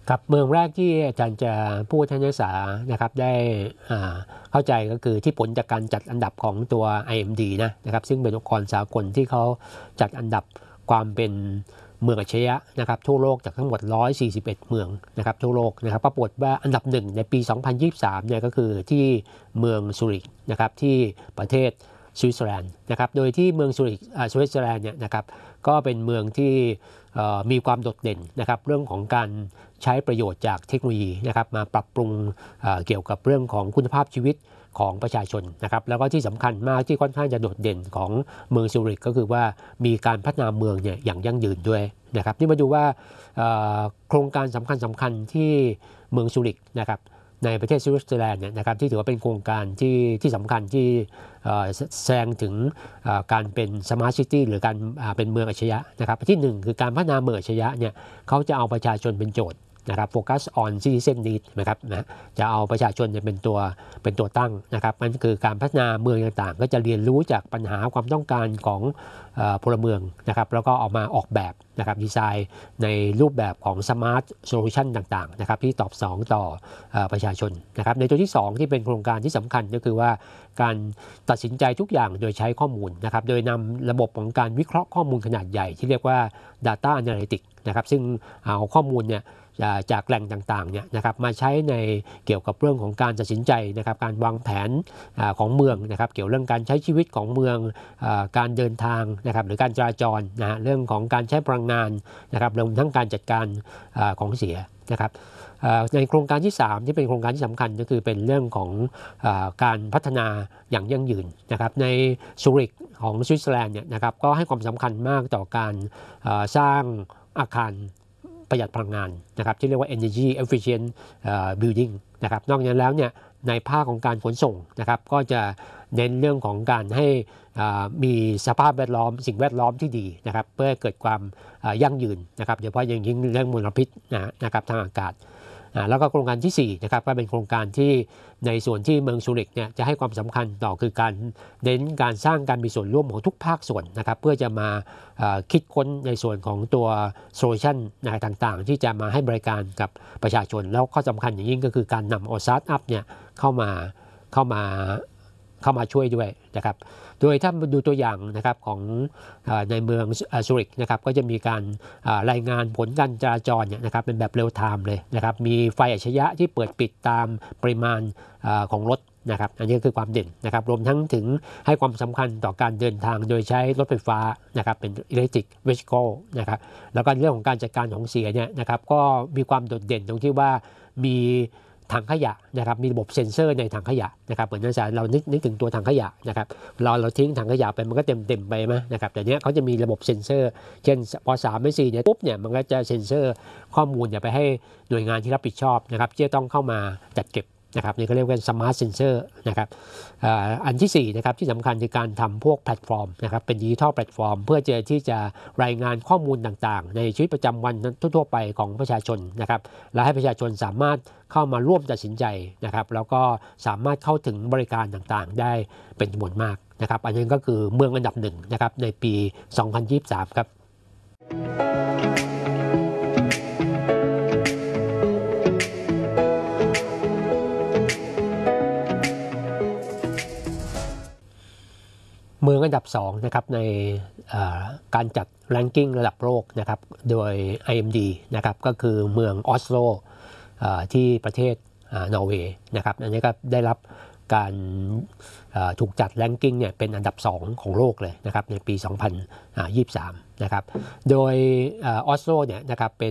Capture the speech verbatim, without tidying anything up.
ครับเมืองแรกที่อาจารย์จะพูดให้นักศึกษานะครับได้เข้าใจก็คือที่ผลจากการจัดอันดับของตัว ไอ เอ็ม ดี นะนะครับซึ่งเป็นองค์กรสากลที่เขาจัดอันดับความเป็นเมืองอัจฉริยะนะครับทั่วโลกจากทั้งหมดหนึ่งร้อยสี่สิบเอ็ดเมืองนะครับทั่วโลกนะครับปรากฏว่าอันดับหนึ่งในปีสองพันยี่สิบสามเนี่ยก็คือที่เมืองซูริกนะครับที่ประเทศสวิตเซอร์แลนด์นะครับโดยที่เมืองซูริกสวิตเซอร์แลนด์เนี่ยนะครับก็เป็นเมืองที่มีความโดดเด่นนะครับเรื่องของการใช้ประโยชน์จากเทคโนโลยีนะครับมาปรับปรุง เ, เกี่ยวกับเรื่องของคุณภาพชีวิตของประชาชนนะครับแล้วก็ที่สำคัญมากที่ค่อนข้างจะโดดเด่นของเมืองซูริกก็คือว่ามีการพัฒนาเมืองเนี่ยอย่างยั่งยืนด้วยนะครับนี่มาดูว่าโครงการสำคัญสำคัญที่เมืองซูริกนะครับในประเทศสวิตเซอร์แลนด์เนี่ยนะครับที่ถือว่าเป็นโครงการที่ที่สำคัญที่แสดงถึงการเป็นสมาร์ทซิตี้หรือการเป็นเมืองอัจฉริยะนะครับที่หนึ่งคือการพัฒนาเมืองอัจฉริยะเนี่ยเขาจะเอาประชาชนเป็นโจทย์นะครับโฟกัส on citizen need นะครับนะจะเอาประชาชนเป็นตัวเป็นตัวตั้งนะครับมันคือการพัฒนาเมืองต่างๆก็จะเรียนรู้จากปัญหาความต้องการของพลเมืองนะครับแล้วก็เอามาออกแบบนะครับดีไซน์ในรูปแบบของ smart solution ต่างๆนะครับที่ตอบสนองต่อประชาชนนะครับในตัวที่สองที่เป็นโครงการที่สำคัญก็คือว่าการตัดสินใจทุกอย่างโดยใช้ข้อมูลนะครับโดยนำระบบของการวิเคราะห์ข้อมูลขนาดใหญ่ที่เรียกว่า data analytics นะครับซึ่งเอาข้อมูลเนี่ยจากแหล่งต่างๆเนี่ยนะครับมาใช้ในเกี่ยวกับเรื่องของการตัดสินใจนะครับการวางแผนของเมืองนะครับเกี่ยวเรื่องการใช้ชีวิตของเมืองการเดินทางนะครับหรือการจราจรนะฮะเรื่องของการใช้พลังงานนะครับรวมทั้งการจัดการของเสียนะครับในโครงการที่สามที่เป็นโครงการที่สำคัญก็คือเป็นเรื่องของการพัฒนาอย่างยั่งยืนนะครับในซูริกของสวิตเซอร์แลนด์เนี่ยนะครับก็ให้ความสำคัญมากต่อการสร้างอาคารประหยัดพลังงานนะครับที่เรียกว่า energy efficient building นะครับนอกจากนั้นแล้วเนี่ยในภาคของการขนส่งนะครับก็จะเน้นเรื่องของการให้มีสภาพแวดล้อมสิ่งแวดล้อมที่ดีนะครับเพื่อเกิดความยั่งยืนนะครับโดยเฉพาะอย่างยิ่งเรื่องมลพิษนะครับทางอากาศแล้วก็โครงการที่สี่นะครับก็เป็นโครงการที่ในส่วนที่เมืองซูริกเนี่ยจะให้ความสำคัญต่อคือการเน้นการสร้างการมีส่วนร่วมของทุกภาคส่วนนะครับเพื่อจะมาคิดค้นในส่วนของตัวโซลูชันต่างๆที่จะมาให้บริการกับประชาชนแล้วข้อสำคัญอย่างยิ่งก็คือการนำเอาสตาร์ทอัพเนี่ยเข้ามาเข้ามาเข้ามาช่วยด้วยนะครับโดยถ้ามาดูตัวอย่างนะครับของในเมืองซูริกนะครับก็จะมีการรายงานผลการจราจรเนี่ยนะครับเป็นแบบเรียลไทม์เลยนะครับมีไฟอัจฉริยะที่เปิดปิดตามปริมาณของรถนะครับอันนี้คือความเด่นนะครับรวมทั้งถึงให้ความสำคัญต่อการเดินทางโดยใช้รถไฟฟ้านะครับเป็น electric vehicle นะครับแล้วก็เรื่องของการจัดการของเสียเนี่ยนะครับก็มีความโดดเด่นตรงที่ว่ามีถังขยะนะครับมีระบบเซ็นเซอร์ในถังขยะนะครับเหมือนนักศึกษาเรานึกนึกถึงตัวถังขยะนะครับเราเราทิ้งถังขยะไปมันก็เต็มเต็มไปไหมนะครับแต่เนี้ยเขาจะมีระบบเซ็นเซอร์เช่นพอสามไม่สี่เนี่ยปุ๊บเนี่ยมันก็จะเซ็นเซอร์ข้อมูลเนี่ยไปให้หน่วยงานที่รับผิดชอบนะครับที่จะต้องเข้ามาจัดเก็บนะครับนี่ก็เรียกว่า smart sensor นะครับอันที่สี่นะครับที่สำคัญคือการทำพวกแพลตฟอร์มนะครับเป็นดิจิทัลแพลตฟอร์มเพื่อจะที่จะรายงานข้อมูลต่างๆในชีวิตประจำวันทั่วๆไปของประชาชนนะครับและให้ประชาชนสามารถเข้ามาร่วมตัดสินใจนะครับแล้วก็สามารถเข้าถึงบริการต่างๆได้เป็นจำนวนมากนะครับอันนี้ก็คือเมืองอันดับหนึ่งนะครับในปีสองพันยี่สิบสามครับเมืองอันดับสองนะครับในการจัด ranking ระดับโลกนะครับโดย ไอ เอ็ม ดี นะครับก็คือเมืองออสโลที่ประเทศนอร์เวย์นะครับอันนี้ก็ได้รับการถูกจัด ranking เนี่ยเป็นอันดับสองของโลกเลยนะครับในปีสองพันยี่สิบสามนะครับโดยออสโลเนี่ยนะครับเป็น